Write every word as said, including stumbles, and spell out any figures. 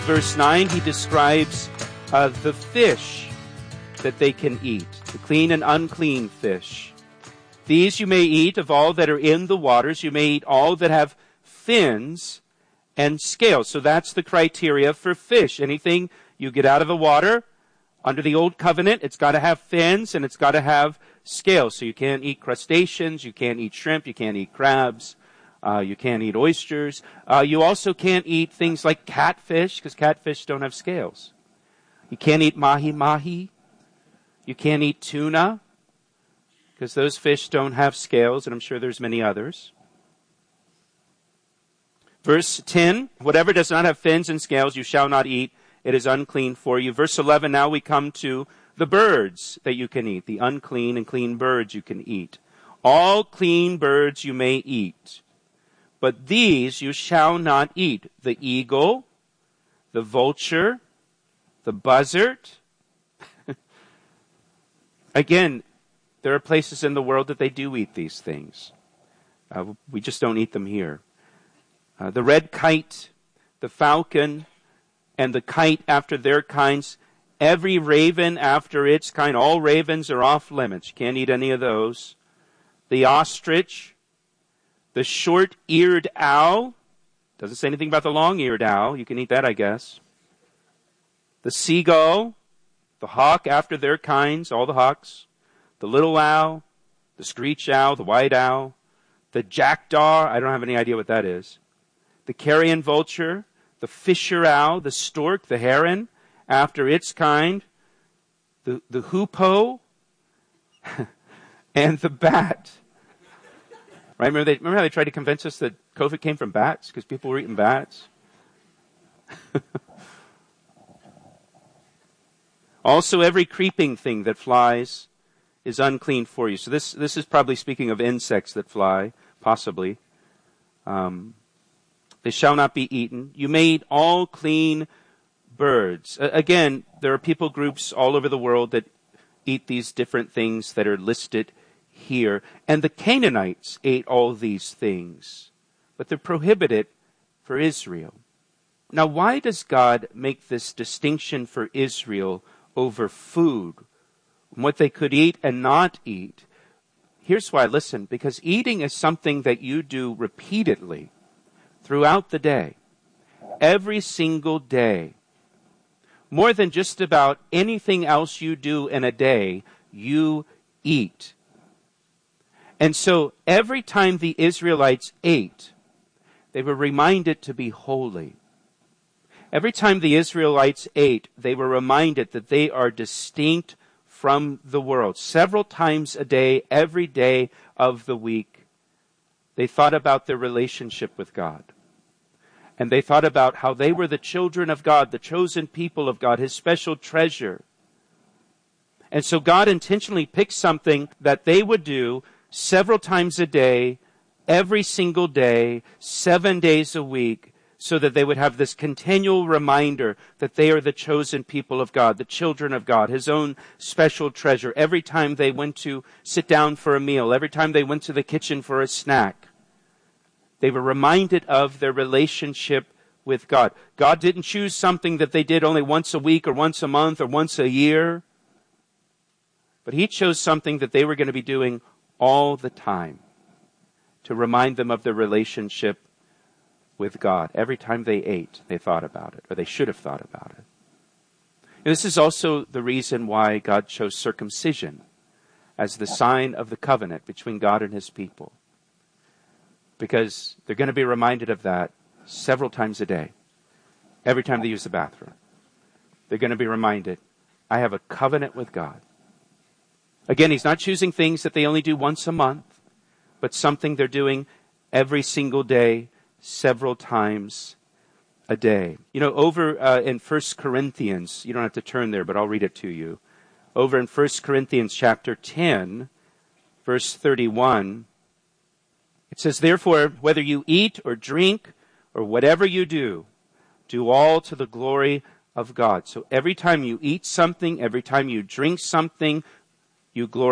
verse nine, he describes uh, the fish that they can eat, the clean and unclean fish. These you may eat of all that are in the waters. You may eat all that have fins and scales. So that's the criteria for fish. Anything you get out of the water, under the old covenant, it's got to have fins and it's got to have scales. So you can't eat crustaceans, you can't eat shrimp, you can't eat crabs, uh, you can't eat oysters. Uh, you also can't eat things like catfish, because catfish don't have scales. You can't eat mahi-mahi. You can't eat tuna, because those fish don't have scales, and I'm sure there's many others. Verse ten, whatever does not have fins and scales you shall not eat. It is unclean for you. Verse eleven, now we come to the birds that you can eat, the unclean and clean birds you can eat. All clean birds you may eat, but these you shall not eat. The eagle, the vulture, the buzzard. Again, there are places in the world that they do eat these things. Uh, we just don't eat them here. Uh, the red kite, the falcon, and the kite after their kinds, every raven after its kind, all ravens are off limits. You can't eat any of those. The ostrich, the short-eared owl, doesn't say anything about the long-eared owl. You can eat that, I guess. The seagull, the hawk after their kinds, all the hawks, the little owl, the screech owl, the white owl, the jackdaw, I don't have any idea what that is, the carrion vulture, the fisher owl, the stork, the heron, after its kind, the, the hoopoe, and the bat. Right? Remember, they, remember how they tried to convince us that COVID came from bats because people were eating bats? Also, every creeping thing that flies is unclean for you. So this, this is probably speaking of insects that fly, possibly. Um, they shall not be eaten. You may eat all clean birds. Uh, again, there are people groups all over the world that eat these different things that are listed here. And the Canaanites ate all these things, but they're prohibited for Israel. Now, why does God make this distinction for Israel over food, what they could eat and not eat? Here's why. Listen, because eating is something that you do repeatedly throughout the day, every single day. More than just about anything else you do in a day, you eat. And so every time the Israelites ate, they were reminded to be holy. Every time the Israelites ate, they were reminded that they are distinct from the world. Several times a day, every day of the week, they thought about their relationship with God. And they thought about how they were the children of God, the chosen people of God, His special treasure. And so God intentionally picked something that they would do several times a day, every single day, seven days a week, so that they would have this continual reminder that they are the chosen people of God, the children of God, His own special treasure. Every time they went to sit down for a meal, every time they went to the kitchen for a snack, they were reminded of their relationship with God. God didn't choose something that they did only once a week or once a month or once a year, but He chose something that they were going to be doing all the time to remind them of their relationship with God. Every time they ate, they thought about it, or they should have thought about it. And this is also the reason why God chose circumcision as the sign of the covenant between God and His people. Because they're going to be reminded of that several times a day. Every time they use the bathroom. They're going to be reminded, I have a covenant with God. Again, He's not choosing things that they only do once a month, but something they're doing every single day, several times a day. You know, over uh, in First Corinthians, you don't have to turn there, but I'll read it to you. Over in First Corinthians chapter ten, verse thirty-one, it says, therefore, whether you eat or drink or whatever you do, do all to the glory of God. So every time you eat something, every time you drink something, you glorify